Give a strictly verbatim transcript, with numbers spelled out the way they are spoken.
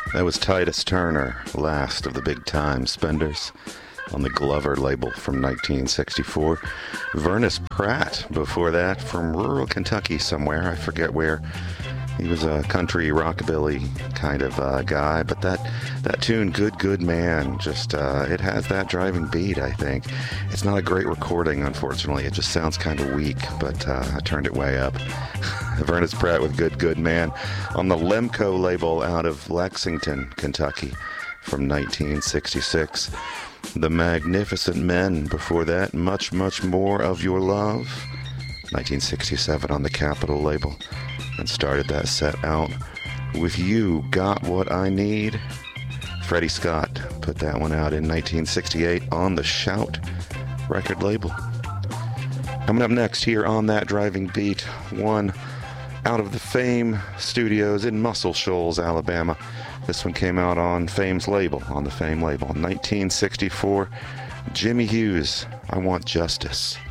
That was Titus Turner, last of the big time spenders, on the Glover label from nineteen sixty-four. Vernis Pratt before that, from rural Kentucky somewhere, I forget where. He was a country rockabilly kind of uh, guy, but that, that tune, Good Good Man, just, uh, it has that driving beat, I think. It's not a great recording, unfortunately. It just sounds kind of weak, but uh, I turned it way up. Vernis Pratt with Good Good Man on the Lemco label out of Lexington, Kentucky from nineteen sixty-six. The Magnificent Men before that, Much, Much More of Your Love, nineteen sixty-seven on the Capitol label. And started that set out with You Got What I Need. Freddie Scott put that one out in nineteen sixty-eight on the Shout record label. Coming up next here on That Driving Beat, one out of the Fame Studios in Muscle Shoals, Alabama. This one came out on Fame's label, on the Fame label, nineteen sixty-four. Jimmy Hughes, I Want Justice.